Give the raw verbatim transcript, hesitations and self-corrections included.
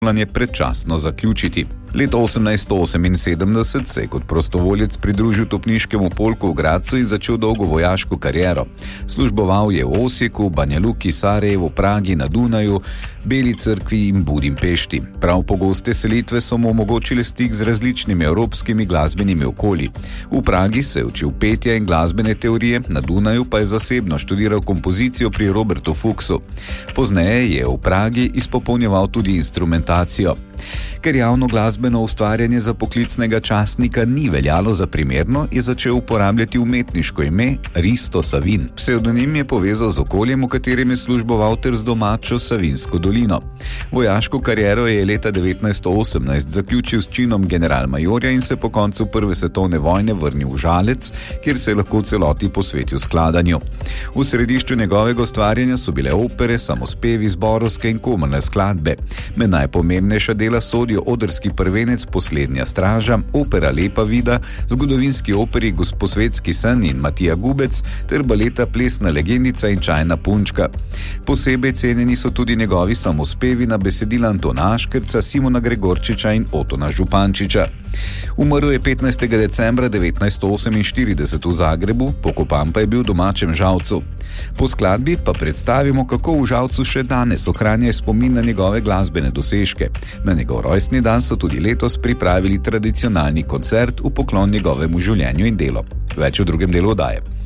predčasno zaključiti. Leta osemnajststo oseminsedemdeset se je kot prostovoljec pridružil topniškemu polku v Gradcu in začel dolgo vojaško kariero. Služboval je v Osijeku, Banja Luki, Sarajevu, Pragi, na Dunaju, Beli Crkvi in Budimpešti. Prav pogoste selitve so mu omogočile stik z različnimi evropskimi glasbenimi okolji. V Pragi se je učil petja in glasbene teorije, na Dunaju pa je zasebno študiral kompozicijo pri Robertu Fuchsu. Pozneje je v Pragi izpopolnjeval tudi instrumentacijo. Ker javno glasbeno ustvarjanje za poklicnega častnika ni veljalo za primerno, je začel uporabljati umetniško ime Risto Savin. Psevdonim je povezal z okoljem, v katerem je služboval, ter z domačo Savinsko dolino. Vojaško kariero je leta devetnajststo osemnajst zaključil s činom generalmajorja in se po koncu prve svetovne vojne vrnil v Žalec, kjer se je lahko v celoti posvetil skladanju. V središču njegovega ustvarjanja so bile opere, samospevi, zborovske in komorne skladbe. Med najpomembnejša dela sodijo Odrski prvenec, Poslednja straža, opera Lepa vida, zgodovinski operi Gosposvetski sen in Matija Gubec ter baleta Plesna legendica in Čajna punčka. Posebej cenjeni so tudi njegovi samospevi na besedila Antona Aškerca, Simona Gregorčiča in Otona Župančiča. Umrl je petnajstega decembra devetnajststo oseminštirideset v Zagrebu, pokopan pa je bil v domačem Žalcu. Po skladbi pa predstavimo, kako v Žalcu še danes ohranjajo spomin na njegove glasbene dosežke. Na njegov rojstni dan so tudi letos pripravili tradicionalni koncert v poklon njegovemu življenju in delu. Več v drugem delu oddaje.